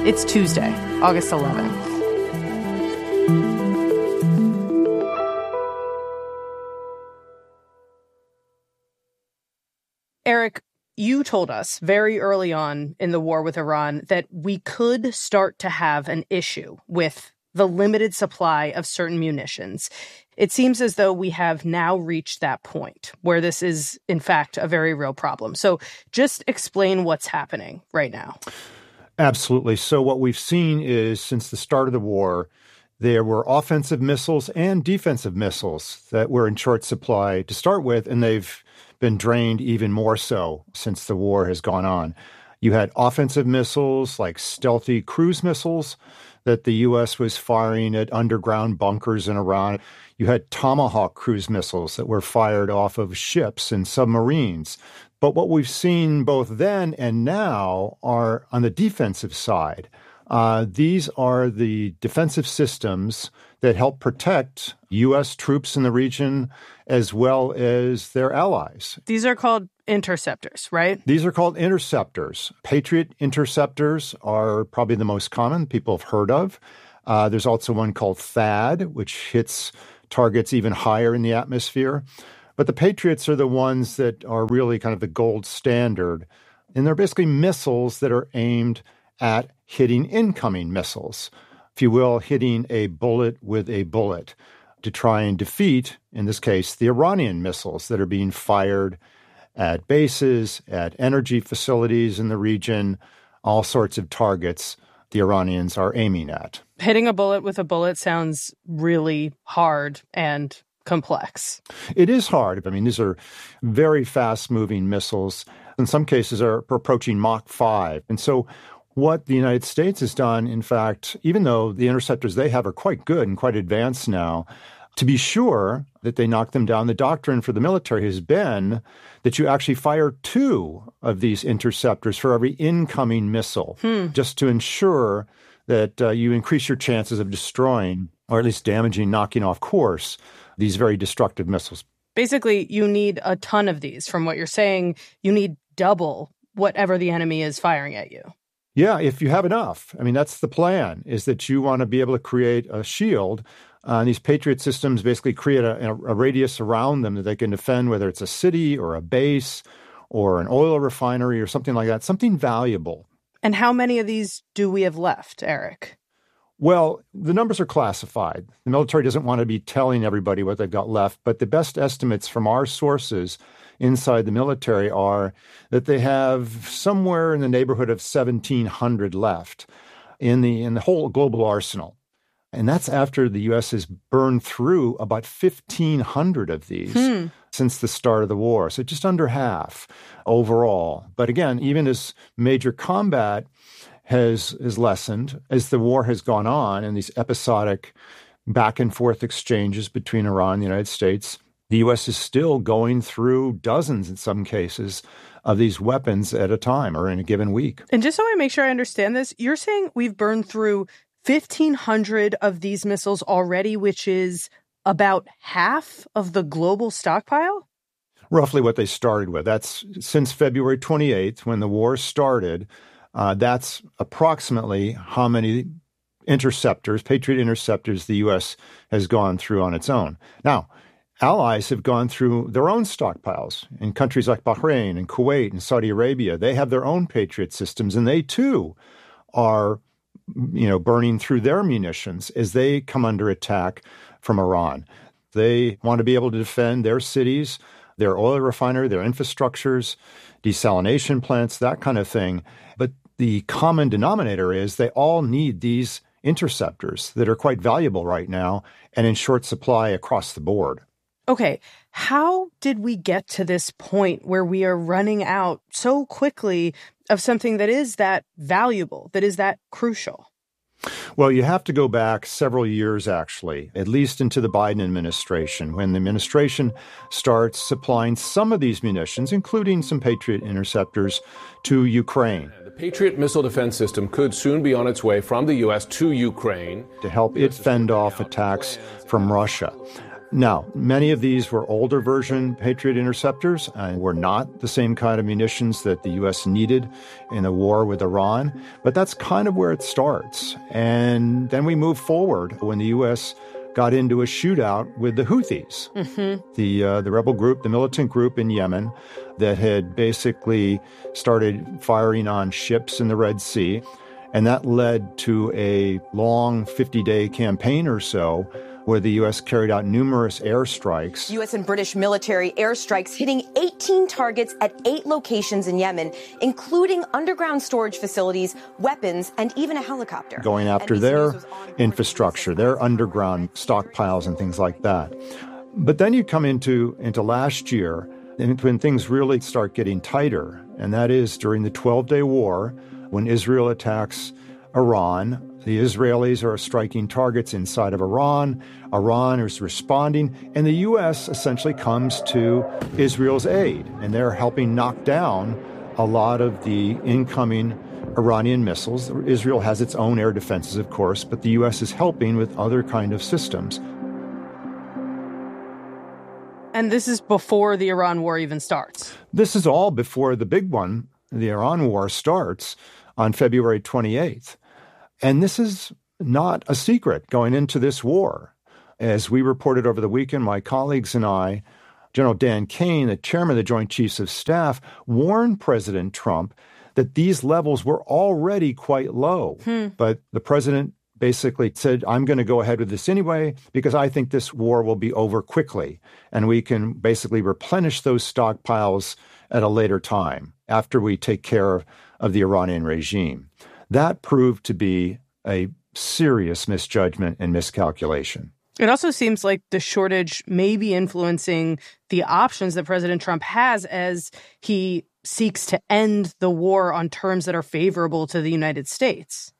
It's Tuesday, August 11th. Eric, you told us very early on in the war with Iran that we could start to have an issue with the limited supply of certain munitions. It seems as though we have now reached that point where this is, in fact, a very real problem. So just explain what's happening right now. Absolutely. So what we've seen is since the start of the war, there were offensive missiles and defensive missiles that were in short supply to start with, and they've been drained even more so since the war has gone on. You had offensive missiles like stealthy cruise missiles that the U.S. was firing at underground bunkers in Iran. You had Tomahawk cruise missiles that were fired off of ships and submarines. But what we've seen both then and now are on the defensive side. These are the defensive systems that help protect U.S. troops in the region as well as their allies. These are called interceptors, right? These are called interceptors. Patriot interceptors are probably the most common people have heard of. There's also one called THAAD, which hits targets even higher in the atmosphere. But the Patriots are the ones that are really kind of the gold standard. And they're basically missiles that are aimed at hitting incoming missiles, if you will, hitting a bullet with a bullet to try and defeat, in this case, the Iranian missiles that are being fired at bases, at energy facilities in the region, all sorts of targets the Iranians are aiming at. Hitting a bullet with a bullet sounds really hard and complex. It is hard. I mean, these are very fast-moving missiles. In some cases, are approaching Mach 5. And so what the United States has done, in fact, even though the interceptors they have are quite good and quite advanced now, to be sure that they knock them down, the doctrine for the military has been that you actually fire 2 of these interceptors for every incoming missile, just to ensure that you increase your chances of destroying, or at least damaging, knocking off course, these very destructive missiles. Basically, you need a ton of these. From what you're saying, you need double whatever the enemy is firing at you. Yeah, if you have enough. I mean, that's the plan, is that you want to be able to create a shield. And these Patriot systems basically create a radius around them that they can defend, whether it's a city or a base or an oil refinery or something like that, something valuable. And how many of these do we have left, Eric? Well, the numbers are classified. The military doesn't want to be telling everybody what they've got left, but the best estimates from our sources inside the military are that they have somewhere in the neighborhood of 1,700 left in the whole global arsenal. And that's after the U.S. has burned through about 1,500 of these since the start of the war. So just under half overall. But again, even as major combat has lessened, as the war has gone on and these episodic back and forth exchanges between Iran and the United States, the U.S. is still going through dozens, in some cases, of these weapons at a time or in a given week. And just so I make sure I understand this, you're saying we've burned through 1,500 of these missiles already, which is about half of the global stockpile? Roughly what they started with. That's since February 28th, when the war started. That's approximately how many interceptors, Patriot interceptors, the U.S. has gone through on its own. Now, allies have gone through their own stockpiles in countries like Bahrain and Kuwait and Saudi Arabia. They have their own Patriot systems, and they too are, burning through their munitions as they come under attack from Iran. They want to be able to defend their cities, their oil refinery, their infrastructures, desalination plants, that kind of thing. But the common denominator is they all need these interceptors that are quite valuable right now and in short supply across the board. Okay, how did we get to this point where we are running out so quickly of something that is that valuable, that is that crucial? Well, you have to go back several years, actually, at least into the Biden administration, when the administration starts supplying some of these munitions, including some Patriot interceptors, to Ukraine. The Patriot missile defense system could soon be on its way from the U.S. to Ukraine to help it fend off attacks from Russia. Now, many of these were older version Patriot interceptors and were not the same kind of munitions that the U.S. needed in a war with Iran. But that's kind of where it starts. And then we move forward when the U.S. got into a shootout with the Houthis, the rebel group, the militant group in Yemen that had basically started firing on ships in the Red Sea. And that led to a long 50-day campaign or so where the U.S. carried out numerous airstrikes. U.S. and British military airstrikes hitting 18 targets at 8 locations in Yemen, including underground storage facilities, weapons, and even a helicopter. Going after their infrastructure, their underground stockpiles and things like that. But then you come into last year, and when things really start getting tighter, and that is during the 12-day war, when Israel attacks Iran. The Israelis are striking targets inside of Iran. Iran is responding, and the U.S. essentially comes to Israel's aid, and they're helping knock down a lot of the incoming Iranian missiles. Israel has its own air defenses, of course, but the U.S. is helping with other kind of systems. And this is before the Iran war even starts. This is all before the big one, the Iran war, starts on February 28th. And this is not a secret going into this war. As we reported over the weekend, my colleagues and I, General Dan Kane, the chairman of the Joint Chiefs of Staff, warned President Trump that these levels were already quite low. But the president basically said, I'm going to go ahead with this anyway because I think this war will be over quickly. And we can basically replenish those stockpiles at a later time after we take care of the Iranian regime. That proved to be a serious misjudgment and miscalculation. It also seems like the shortage may be influencing the options that President Trump has as he seeks to end the war on terms that are favorable to the United States.